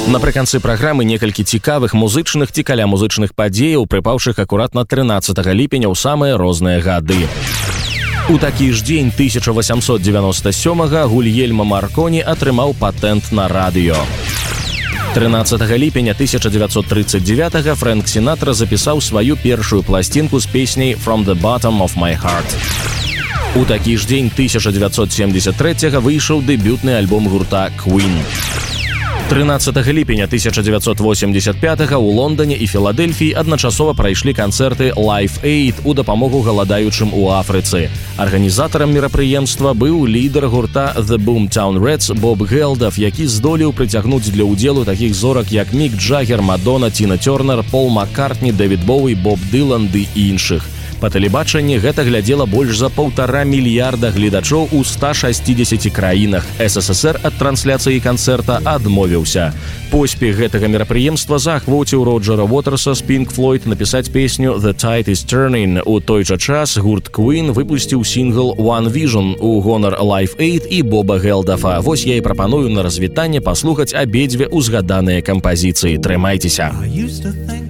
Напрыканцы праграмы некалькі цікавых музычных ці каля музычных падзеяў, прыпаўшых акуратна 13 ліпеня ў самыя розныя гады. У такі ж дзень 1897 Гульельма Марконі атрымаў патэнт на радыё. 13 ліпеня 1939 Фрэнк Сінатра запісаў сваю першую пласцінку з песняй «From the bottom of my heart». У такі ж дзень 1973 выйшаў дэбютны альбом гурта «Queen». 13 ліпеня 1985 у Лондоне і Філадельфіі адначасова прайшлі канцэрты Live Aid у дапамогу галадаючым у Афрыцы. Арганізатарам мерапрыемства быў лідар гурта The Boomtown Rats Боб Гелдаф, які здолеў прыцягнуць для ўдзелу такіх зорак, як Мік Джаггер, Мадонна, Тіна Тёрнер, Пол Маккартні, Дэвід Боуі, Боб Дылан ды іншых. Па тэлебачанні гэта глядзела больш за 1,5 мільярда гледачоў у 160 краінах. СССР ад трансляцыі канцэрта адмовіўся. Поспех гэтага мерапрыемства заахвоціў Роджера Уотерса з Pink Floyd напісаць песню «The Tide is Turning». У той жа час гурт Queen выпусціў сінгл «One Vision» у гонар Live Aid і Боба Гелдафа. Вось я і прапаную на развітанне паслухаць абедзве ўзгаданыя кампазіцыі. Трымайцеся!